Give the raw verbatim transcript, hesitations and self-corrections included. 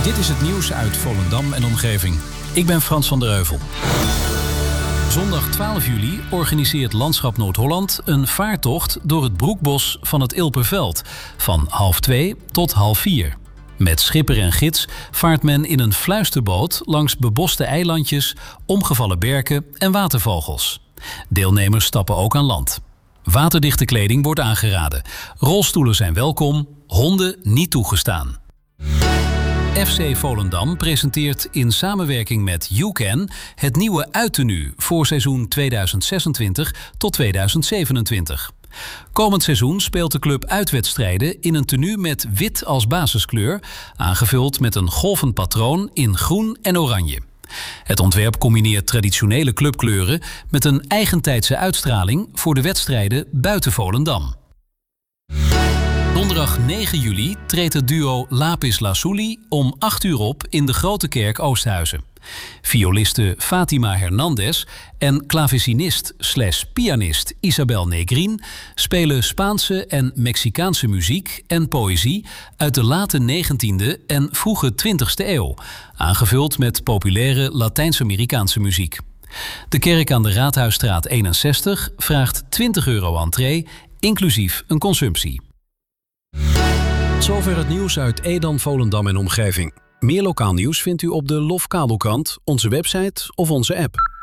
Dit is het nieuws uit Volendam en omgeving. Ik ben Frans van der Heuvel. Zondag twaalf juli organiseert Landschap Noord-Holland een vaartocht door het broekbos van het Ilperveld van half twee tot half vier. Met schipper en gids vaart men in een fluisterboot langs beboste eilandjes, omgevallen berken en watervogels. Deelnemers stappen ook aan land. Waterdichte kleding wordt aangeraden. Rolstoelen zijn welkom, honden niet toegestaan. F C Volendam presenteert in samenwerking met YouCan het nieuwe uittenue voor seizoen tweeduizend zesentwintig tot tweeduizend zevenentwintig. Komend seizoen speelt de club uitwedstrijden in een tenue met wit als basiskleur, aangevuld met een golvend patroon in groen en oranje. Het ontwerp combineert traditionele clubkleuren met een eigentijdse uitstraling voor de wedstrijden buiten Volendam. Donderdag negen juli treedt het duo Lapis Lazuli om acht uur op in de Grote Kerk Oosthuizen. Violiste Fatima Hernandez en klavecinist slash pianist Isabel Negrin spelen Spaanse en Mexicaanse muziek en poëzie uit de late negentiende en vroege twintigste eeuw, aangevuld met populaire Latijns-Amerikaanse muziek. De kerk aan de Raadhuisstraat eenenzestig vraagt twintig euro entree, inclusief een consumptie. Tot zover het nieuws uit Edam, Volendam en omgeving. Meer lokaal nieuws vindt u op de Lofkabelkrant, onze website of onze app.